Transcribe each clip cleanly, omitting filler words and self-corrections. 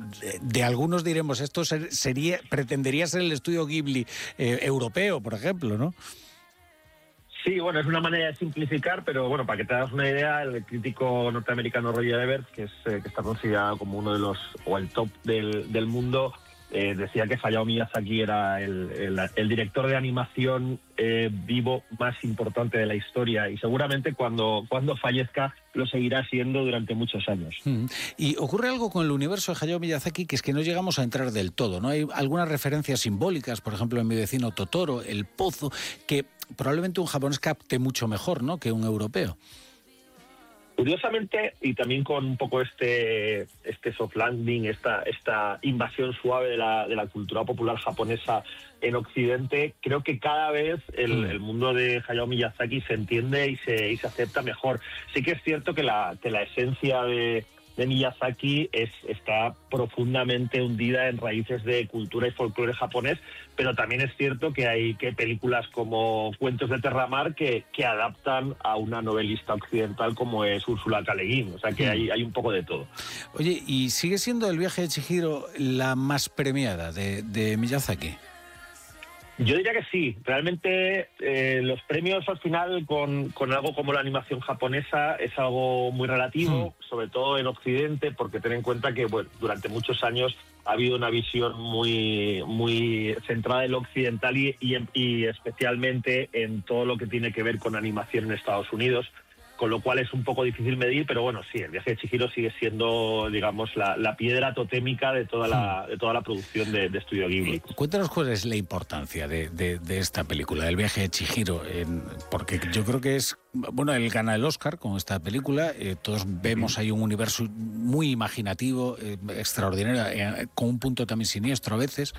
de algunos diremos, esto pretendería ser el estudio Ghibli europeo, por ejemplo, ¿no? Sí, bueno, es una manera de simplificar, pero bueno, para que te hagas una idea, el crítico norteamericano Roger Ebert, que está considerado como uno de los, o el top del mundo, decía que Hayao Miyazaki era el director de animación vivo más importante de la historia, y seguramente cuando fallezca lo seguirá siendo durante muchos años. Y ocurre algo con el universo de Hayao Miyazaki, que es que no llegamos a entrar del todo, ¿no? Hay algunas referencias simbólicas, por ejemplo, en Mi vecino Totoro, el pozo, que probablemente un japonés capte mucho mejor, ¿no?, que un europeo. Curiosamente, y también con un poco este soft landing, esta invasión suave de la cultura popular japonesa en Occidente, creo que cada vez el mundo de Hayao Miyazaki se entiende y se acepta mejor. Sí que es cierto que la esencia de Miyazaki está profundamente hundida en raíces de cultura y folclore japonés, pero también es cierto que hay películas como Cuentos de Terramar que adaptan a una novelista occidental como es Ursula K. Le Guin, o sea que hay un poco de todo. Oye, ¿y sigue siendo El viaje de Chihiro la más premiada de Miyazaki? Yo diría que sí. Realmente los premios al final con algo como la animación japonesa es algo muy relativo, sobre todo en Occidente, porque ten en cuenta que durante muchos años ha habido una visión muy, muy centrada en lo occidental y especialmente en todo lo que tiene que ver con animación en Estados Unidos, con lo cual es un poco difícil medir, pero bueno, sí, El viaje de Chihiro sigue siendo, digamos, la piedra totémica de toda la producción de Estudio Ghibli. Cuéntanos cuál es la importancia de esta película, del viaje de Chihiro, porque yo creo que es, bueno, él gana el Oscar con esta película, todos vemos ahí un universo muy imaginativo, extraordinario, con un punto también siniestro a veces.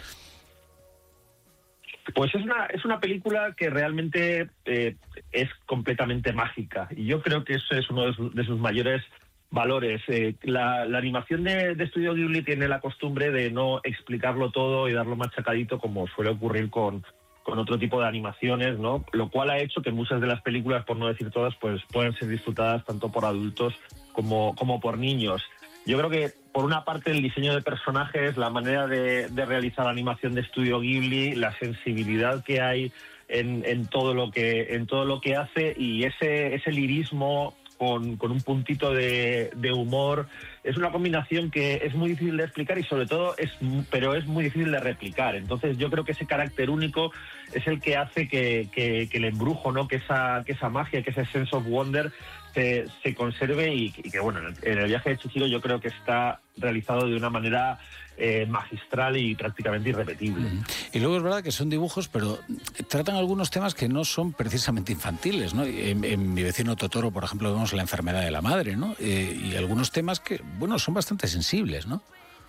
Pues es una película que realmente es completamente mágica, y yo creo que eso es uno de sus mayores valores. La animación de Estudio Ghibli tiene la costumbre de no explicarlo todo y darlo machacadito como suele ocurrir con otro tipo de animaciones, ¿no? Lo cual ha hecho que muchas de las películas, por no decir todas, pues puedan ser disfrutadas tanto por adultos como por niños. Yo creo que, por una parte, el diseño de personajes, la manera de realizar la animación de Estudio Ghibli, la sensibilidad que hay en todo lo que hace, y ese lirismo con un puntito de humor, es una combinación que es muy difícil de explicar y sobre todo pero es muy difícil de replicar. Entonces yo creo que ese carácter único es el que hace que el embrujo, ¿no?, que esa magia, que ese sense of wonder se conserve, y que bueno, en El viaje de Chihiro yo creo que está realizado de una manera magistral y prácticamente irrepetible. Y luego es verdad que son dibujos, pero tratan algunos temas que no son precisamente infantiles, ¿no? En Mi vecino Totoro, por ejemplo, vemos la enfermedad de la madre, ¿no? Y algunos temas que, bueno, son bastante sensibles, ¿no?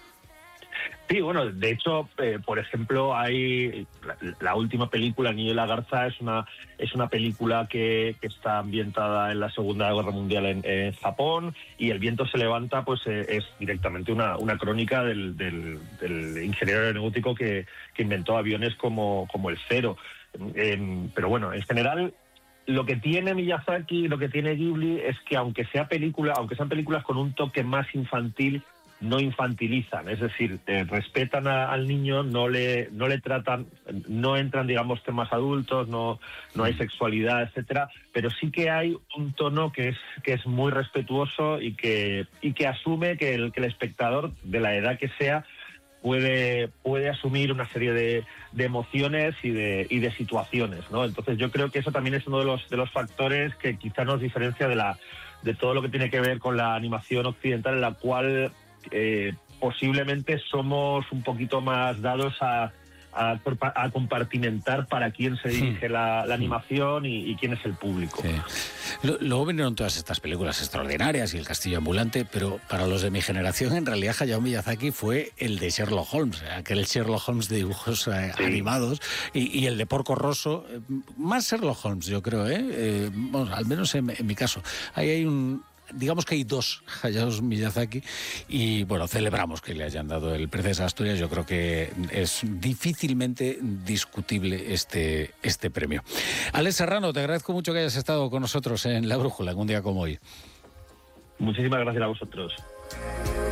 Sí, bueno, de hecho, por ejemplo, hay la última película, El niño y la garza, es una película que está ambientada en la Segunda Guerra Mundial en Japón, y El viento se levanta, pues es directamente una crónica del ingeniero aeronáutico que inventó aviones como el Cero. Pero bueno, en general, lo que tiene Miyazaki, lo que tiene Ghibli, es que aunque sean películas con un toque más infantil, no infantilizan, es decir, respetan al niño, no le tratan, no entran, digamos, temas adultos, no hay sexualidad, etcétera, pero sí que hay un tono que es muy respetuoso y que asume que el espectador, de la edad que sea, puede asumir una serie de emociones y de situaciones, ¿no? Entonces yo creo que eso también es uno de los factores que quizá nos diferencia de todo lo que tiene que ver con la animación occidental, en la cual posiblemente somos un poquito más dados a compartimentar para quién se dirige la animación y quién es el público. Sí. Luego vinieron todas estas películas extraordinarias y El castillo ambulante, pero para los de mi generación, en realidad, Hayao Miyazaki fue el de Sherlock Holmes, aquel Sherlock Holmes de dibujos animados, y el de Porco Rosso, más Sherlock Holmes, yo creo, bueno, al menos en mi caso. Ahí hay digamos que hay dos Hayao Miyazaki, y bueno, celebramos que le hayan dado el Princesa Asturias. Yo creo que es difícilmente discutible este premio. Alex Serrano, te agradezco mucho que hayas estado con nosotros en La Brújula, en un día como hoy. Muchísimas gracias a vosotros.